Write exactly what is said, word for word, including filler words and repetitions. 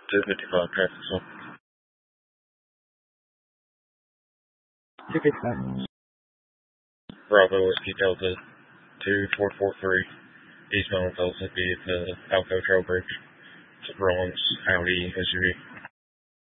two fifty-five, traffic stop. two fifty-five. Bravo Whiskey Delta two four four three, eastbound Mississippi at the Alco Trail Bridge. It's a bronze Audi S U V.